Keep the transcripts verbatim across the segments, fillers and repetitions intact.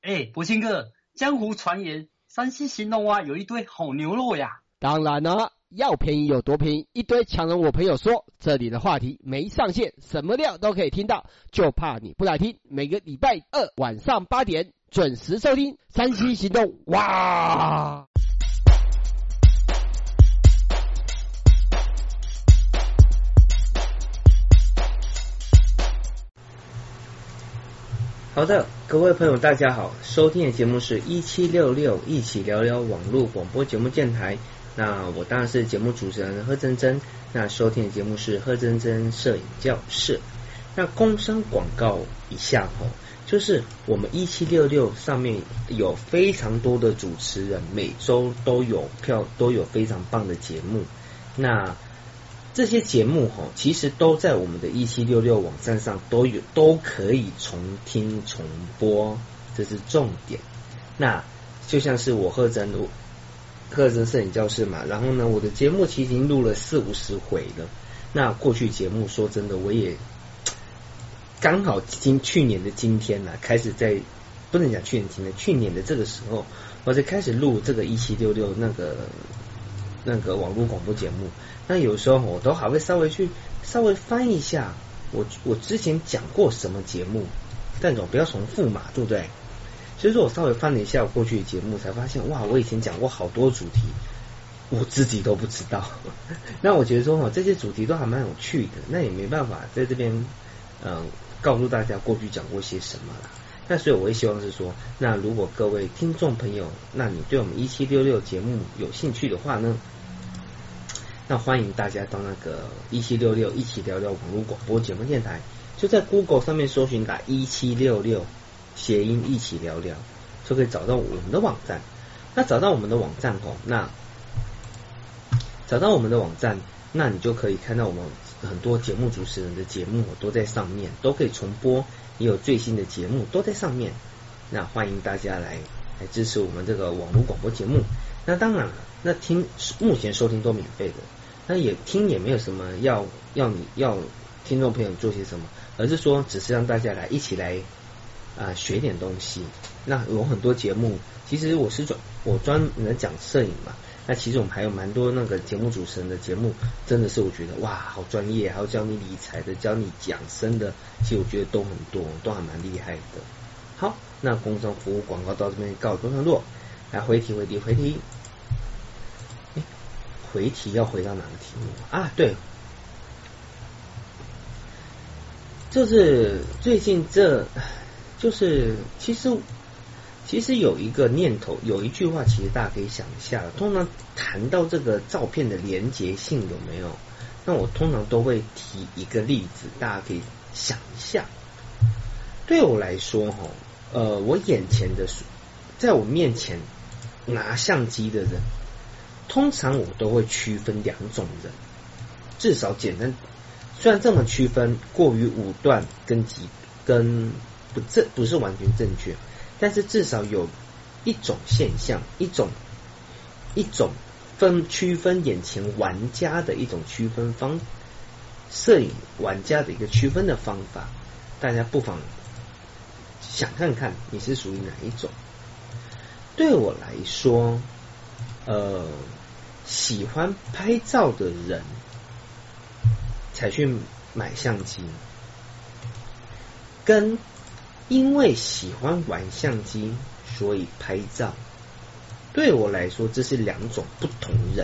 哎，博兴哥，江湖传言山西兴隆啊有一堆好牛肉呀。 当然了，要便宜有多便宜，一堆强人我朋友说，这里的话题没上限，什么料都可以听到，就怕你不来听。每个礼拜二晚上八点准时收听山西行动。哇！ 好的，各位朋友大家好，收听的节目是一七六六一起聊聊网络广播节目电台。那我当然是节目主持人贺珍珍，那收听的节目是贺珍珍摄影教室。那工商广告一下哦，就是我们一七六六上面有非常多的主持人，每周都有票都有非常棒的节目。那这些节目哈，其实都在我们的一七六六网站上都有，都可以重听重播，这是重点。那就像是我贺珍贺珍摄影教室嘛，然后呢，我的节目其实已经录了四五十回了。那过去节目说真的，我也刚好今去年的今天呢、啊，开始在不能讲去年今天，去年的这个时候，我才开始录这个一七六六那个那个网络广播节目。那有时候我都还会稍微去稍微翻一下我我之前讲过什么节目，但总不要重复嘛，对不对？所以说我稍微翻了一下我过去的节目，才发现哇，我以前讲过好多主题，我自己都不知道。那我觉得说这些主题都还蛮有趣的，那也没办法在这边嗯、呃、告诉大家过去讲过些什么啦。那所以我也希望是说，那如果各位听众朋友，那你对我们一七六六节目有兴趣的话呢，那欢迎大家到那个一七六六一起聊聊网络广播节目电台，就在 Google 上面搜寻打一七六六谐音一起聊聊，就可以找到我们的网站。那找到我们的网站哦，那找到我们的网站，那你就可以看到我们很多节目主持人的节目都在上面，都可以重播，也有最新的节目都在上面。那欢迎大家来来支持我们这个网络广播节目。那当然了，那听目前收听都免费的。那也听也没有什么要要你要听众朋友做些什么，而是说只是让大家来一起来啊、呃、学点东西。那有很多节目，其实我是专我专门讲摄影嘛，那其实我们还有蛮多那个节目主持人的节目，真的是我觉得哇好专业，还有教你理财的，教你讲生的，其实我觉得都很多，都还蛮厉害的。好，那工商服务广告到这边告一段落，来回题回题回题。回题要回到哪个题目啊？对，就是最近这，就是其实其实有一个念头，有一句话，其实大家可以想一下。通常谈到这个照片的连结性有没有？那我通常都会提一个例子，大家可以想一下。对我来说，哈，呃，我眼前的，在我面前拿相机的人。通常我都会区分两种人，至少简单，虽然这么区分过于武断跟极跟不正不是完全正确，但是至少有一种现象，一种一种分区分眼前玩家的一种区分方，摄影玩家的一个区分的方法，大家不妨想看看你是属于哪一种。对我来说，呃。喜欢拍照的人才去买相机，跟因为喜欢玩相机所以拍照，对我来说这是两种不同人。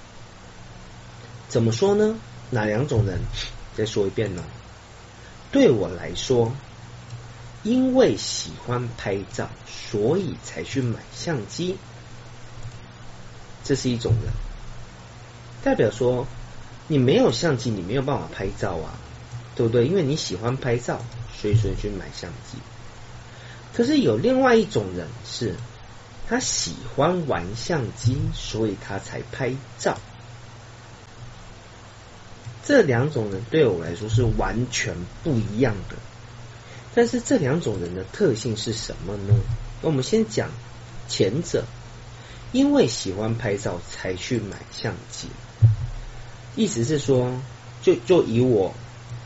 怎么说呢？哪两种人？再说一遍呢？对我来说，因为喜欢拍照所以才去买相机，这是一种人。代表说你没有相机，你没有办法拍照啊，对不对？因为你喜欢拍照，所以说去买相机。可是有另外一种人是，他喜欢玩相机，所以他才拍照。这两种人对我来说是完全不一样的。但是这两种人的特性是什么呢？我们先讲前者，因为喜欢拍照才去买相机。意思是说，就就以我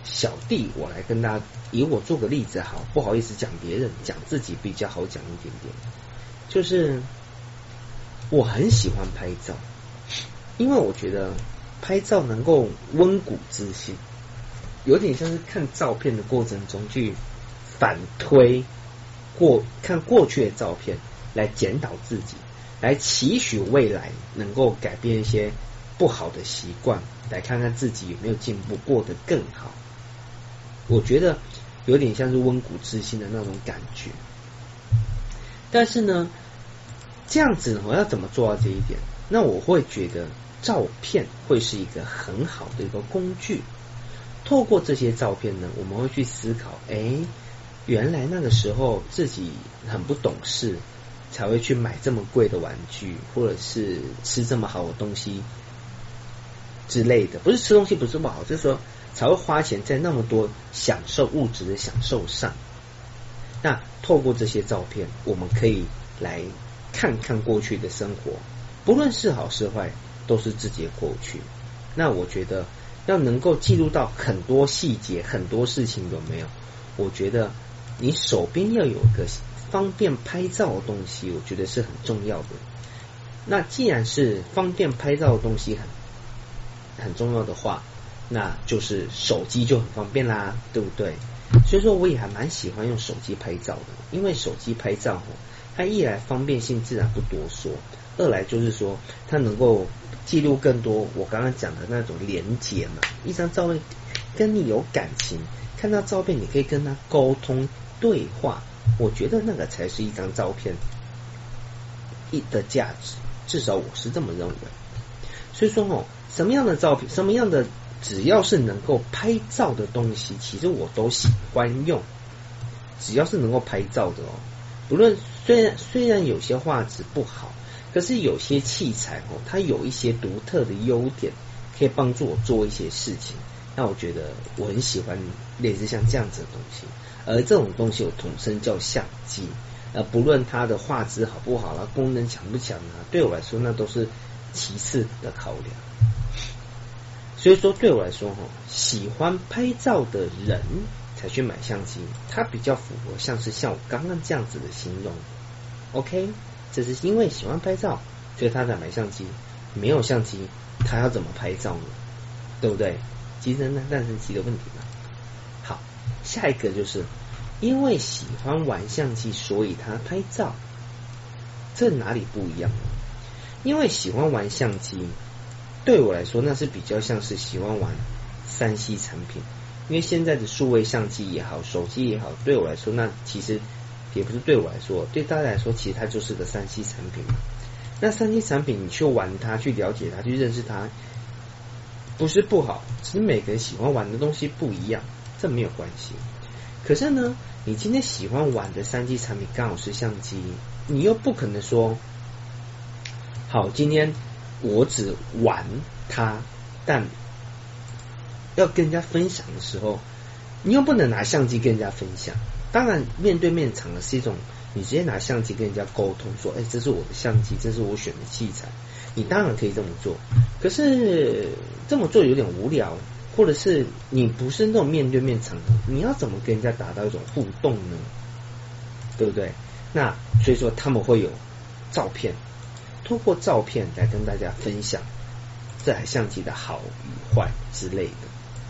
小弟，我来跟大家以我做个例子好，不好意思讲别人，讲自己比较好讲一点点。就是我很喜欢拍照，因为我觉得拍照能够温故知新，有点像是看照片的过程中去反推过看过去的照片，来检讨自己，来期许未来能够改变一些不好的习惯，来看看自己有没有进步，过得更好。我觉得有点像是温故知新的那种感觉。但是呢，这样子我要怎么做到这一点？那我会觉得照片会是一个很好的一个工具。透过这些照片呢，我们会去思考，哎，原来那个时候自己很不懂事，才会去买这么贵的玩具，或者是吃这么好的东西之类的。不是吃东西不是不好，就是说才会花钱在那么多享受物质的享受上。那透过这些照片，我们可以来看看过去的生活，不论是好是坏，都是自己的过去。那我觉得要能够记录到很多细节，很多事情有没有？我觉得你手边要有一个方便拍照的东西，我觉得是很重要的。那既然是方便拍照的东西很很重要的话，那就是手机就很方便啦，对不对？所以说我也还蛮喜欢用手机拍照的，因为手机拍照它一来方便性自然不多说，二来就是说它能够记录更多我刚刚讲的那种连结嘛。一张照片跟你有感情，看到照片你可以跟他沟通对话，我觉得那个才是一张照片的价值，至少我是这么认为。所以说哦，什么样的照片，什么样的只要是能够拍照的东西，其实我都喜欢用。只要是能够拍照的哦，不论虽然虽然有些画质不好，可是有些器材哦，它有一些独特的优点，可以帮助我做一些事情。那我觉得我很喜欢类似像这样子的东西，而这种东西我统称叫相机。呃，不论它的画质好不好啦，功能强不强啊，对我来说那都是其次的考量。所以说对我来说哈，喜欢拍照的人才去买相机，它比较符合像是像我刚刚这样子的形容。OK， 这是因为喜欢拍照，所以他才买相机。没有相机，他要怎么拍照呢？对不对？机身呢，诞生机的问题嘛。好，下一个就是因为喜欢玩相机，所以他拍照，这哪里不一样呢？因为喜欢玩相机，对我来说那是比较像是喜欢玩三 C 产品，因为现在的数位相机也好，手机也好，对我来说那其实也不是对我来说，对大家来说其实它就是个三 C 产品嘛。那三 C 产品你去玩它，去了解它，去认识它，不是不好，只是每个人喜欢玩的东西不一样，这没有关系。可是呢，你今天喜欢玩的三 C 产品刚好是相机，你又不可能说好今天我只玩它，但要跟人家分享的时候，你又不能拿相机跟人家分享。当然面对面场的是一种你直接拿相机跟人家沟通说，哎，这是我的相机，这是我选的器材，你当然可以这么做。可是这么做有点无聊，或者是你不是那种面对面场合，你要怎么跟人家达到一种互动呢？对不对？那所以说他们会有照片，透过照片来跟大家分享这台相机的好与坏之类的。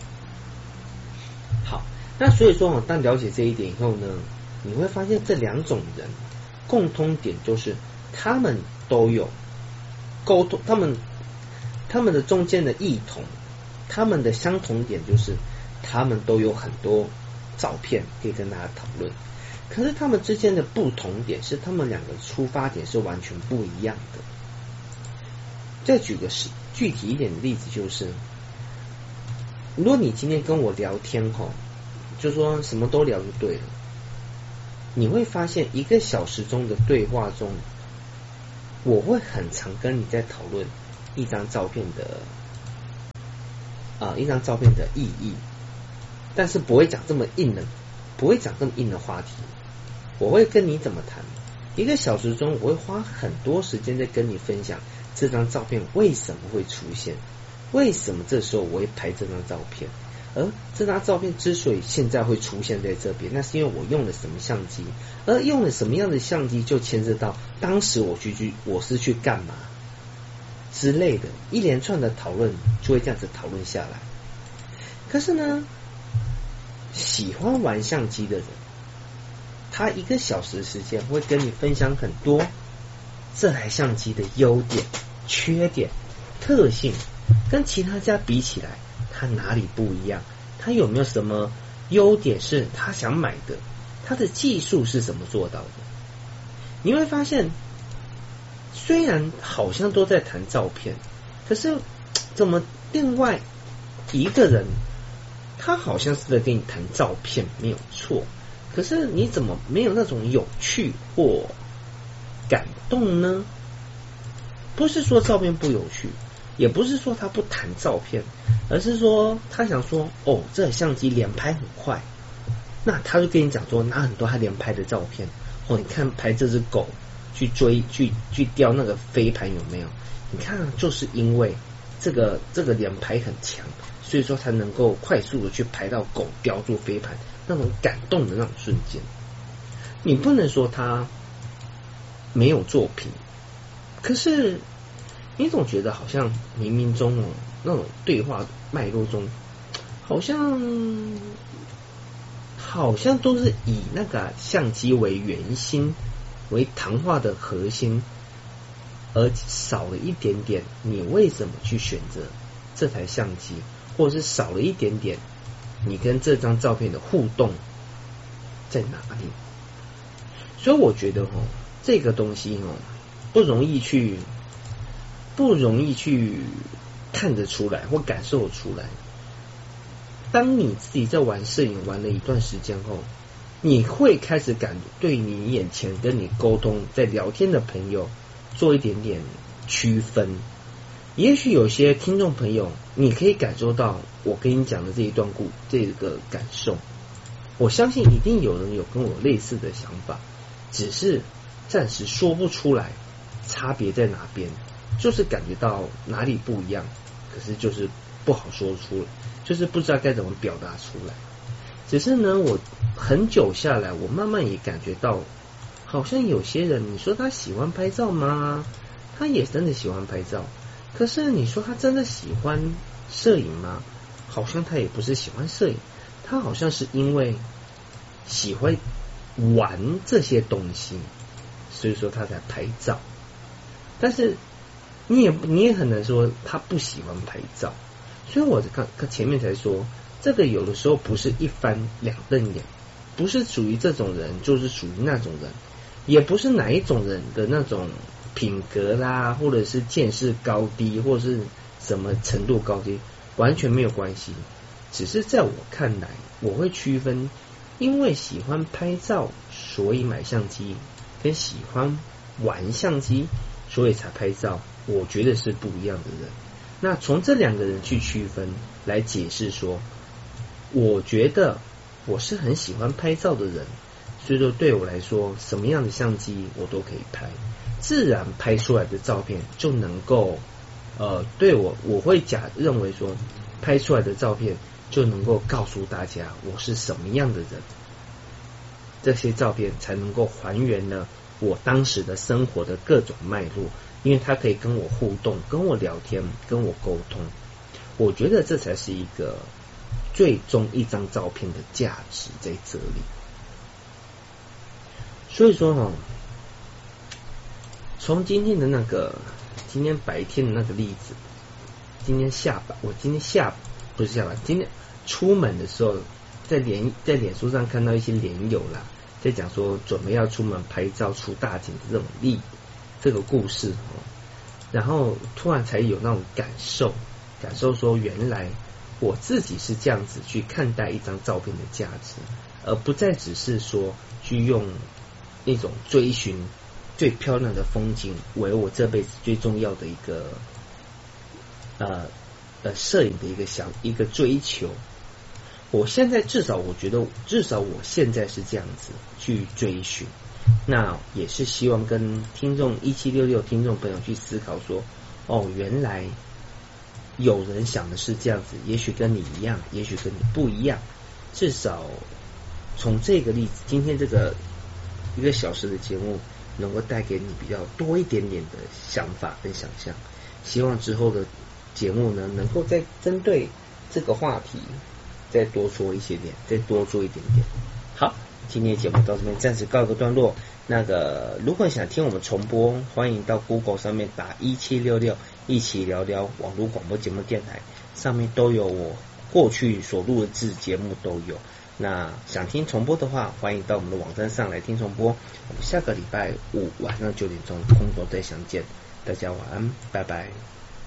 好，那所以说当了解这一点以后呢，你会发现这两种人共通点就是他们都有沟通，他们他们的中间的异同，他们的相同点就是他们都有很多照片可以跟大家讨论。可是他们之间的不同点是他们两个出发点是完全不一样的。再举个具体一点的例子，就是如果你今天跟我聊天吼，就说什么都聊就对了，你会发现一个小时中的对话中，我会很常跟你在讨论一张照片的啊、呃、一张照片的意义，但是不会讲这么硬的，不会讲这么硬的话题。我会跟你怎么谈，一个小时中我会花很多时间在跟你分享这张照片为什么会出现，为什么这时候我会拍这张照片， 而这张照片之所以现在会出现在这边，那是因为我用了什么相机，而用了什么样的相机就牵涉到当时我去去我是去干嘛之类的，一连串的讨论就会这样子讨论下来。可是呢，喜欢玩相机的人，他一个小时的时间会跟你分享很多这台相机的优点、缺点、特性，跟其他家比起来它哪里不一样，它有没有什么优点是他想买的，它的技术是怎么做到的。你会发现虽然好像都在谈照片，可是怎么另外一个人他好像是在跟你谈照片没有错，可是你怎么没有那种有趣或感动呢？不是说照片不有趣，也不是说他不谈照片，而是说他想说哦，这相机连拍很快，那他就跟你讲说拿很多他连拍的照片，哦，你看拍这只狗去追去去叼那个飞盘有没有？你看就是因为这个这个连拍很强，所以说才能够快速的去拍到狗叼住飞盘那种感动的那种瞬间。你不能说他没有作品，可是你总觉得好像冥冥中哦，那种对话脉络中，好像好像都是以那个相机为圆心，为谈话的核心，而少了一点点你为什么去选择这台相机，或者是少了一点点你跟这张照片的互动在哪里。所以我觉得哦，这个东西哦，不容易去不容易去看得出来或感受出来。当你自己在玩摄影玩了一段时间后，你会开始感对你眼前跟你沟通在聊天的朋友做一点点区分。也许有些听众朋友你可以感受到我跟你讲的这一段故这个感受，我相信一定有人有跟我类似的想法，只是暂时说不出来差别在哪边，就是感觉到哪里不一样，可是就是不好说出来，就是不知道该怎么表达出来。只是呢，我很久下来，我慢慢也感觉到，好像有些人，你说他喜欢拍照吗？他也真的喜欢拍照，可是你说他真的喜欢摄影吗？好像他也不是喜欢摄影，他好像是因为喜欢玩这些东西，所以说他才拍照。但是你也你也很难说他不喜欢拍照，所以我刚前面才说，这个有的时候不是一翻两瞪眼，不是属于这种人就是属于那种人，也不是哪一种人的那种品格啦，或者是见识高低，或者是什么程度高低，完全没有关系。只是在我看来，我会区分，因为喜欢拍照所以买相机，跟喜欢玩相机所以才拍照，我觉得是不一样的人。那从这两个人去区分来解释说，我觉得我是很喜欢拍照的人，所以说对我来说什么样的相机我都可以拍，自然拍出来的照片就能够呃，对我我会假认为说拍出来的照片就能够告诉大家我是什么样的人，这些照片才能够还原了我当时的生活的各种脉络，因为它可以跟我互动，跟我聊天，跟我沟通。我觉得这才是一个最终一张照片的价值在这里。所以说哦，从今天的那个今天白天的那个例子，今天下班，我今天下不是下班，今天出门的时候，在脸在脸书上看到一些连友啦，在讲说准备要出门拍照出大景的这种例这个故事哦，然后突然才有那种感受，感受说原来我自己是这样子去看待一张照片的价值，而不再只是说去用那种追寻最漂亮的风景为我这辈子最重要的一个呃呃摄影的一个想一个追求。我现在至少我觉得至少我现在是这样子去追寻，那也是希望跟听众一七六六听众朋友去思考说，哦，原来有人想的是这样子，也许跟你一样，也许跟你不一样，至少从这个例子，今天这个一个小时的节目能够带给你比较多一点点的想法跟想象。希望之后的节目呢，能够再针对这个话题再多说一些点，再多做一点点。好，今天的节目到这边暂时告一个段落。那个如果想听我们重播，欢迎到 Google 上面打一七六六一起聊聊网络广播节目电台，上面都有我过去所录的制节目都有。那想听重播的话，欢迎到我们的网站上来听重播。我们下个礼拜五晚上九点钟空中再相见，大家晚安，拜拜。